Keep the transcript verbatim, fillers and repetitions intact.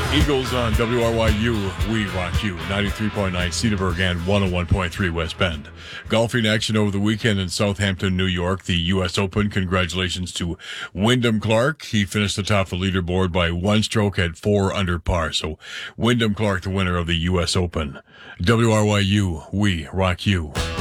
Eagles on W R Y U, We Rock You, ninety-three point nine Cedarburg and one oh one point three West Bend. Golfing action over the weekend in Southampton, New York, the U S Open. Congratulations to Wyndham Clark. He finished atop the leaderboard by one stroke at four under par. So Wyndham Clark, the winner of the U S Open. W R Y U, We Rock You.